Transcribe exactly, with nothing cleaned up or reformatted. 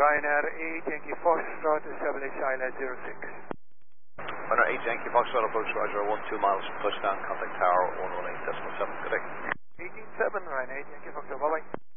Ryanair eight Yankee Foxtrot, establish I L S zero six. Ryanair eight Yankee Foxtrot, approach Roger, one two miles from touchdown, contact tower one one eight point seven. Good day. eighteen seven, Ryanair eight Yankee Foxtrot, bye bye.